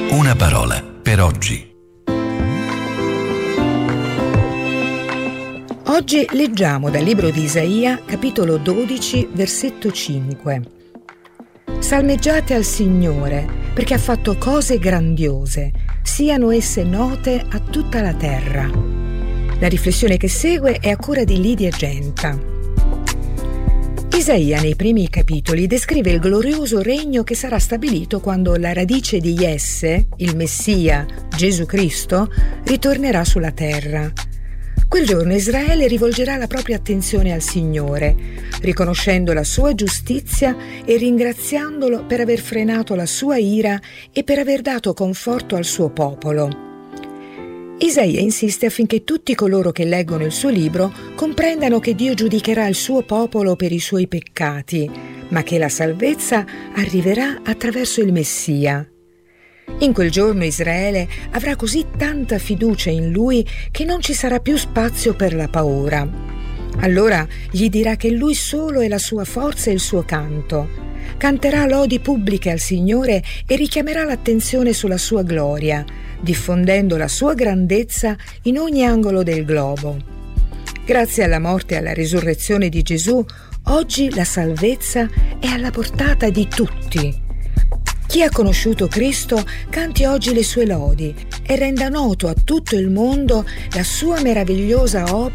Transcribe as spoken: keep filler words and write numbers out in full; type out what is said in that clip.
Una parola per oggi. Oggi leggiamo dal libro di Isaia, capitolo dodici, versetto cinque. Salmeggiate al Signore, perché ha fatto cose grandiose, siano esse note a tutta la terra. La riflessione che segue è a cura di Lidia Genta. Isaia nei primi capitoli descrive il glorioso regno che sarà stabilito quando la radice di Jesse, il Messia, Gesù Cristo, ritornerà sulla terra. Quel giorno Israele rivolgerà la propria attenzione al Signore, riconoscendo la sua giustizia e ringraziandolo per aver frenato la sua ira e per aver dato conforto al suo popolo. Isaia insiste affinché tutti coloro che leggono il suo libro comprendano che Dio giudicherà il suo popolo per i suoi peccati, ma che la salvezza arriverà attraverso il Messia. In quel giorno Israele avrà così tanta fiducia in lui che non ci sarà più spazio per la paura. Allora gli dirà che lui solo è la sua forza e il suo canto. Canterà lodi pubbliche al Signore e richiamerà l'attenzione sulla sua gloria, diffondendo la sua grandezza in ogni angolo del globo. Grazie alla morte e alla risurrezione di Gesù, oggi la salvezza è alla portata di tutti. Chi ha conosciuto Cristo canti oggi le sue lodi e renda noto a tutto il mondo la sua meravigliosa opera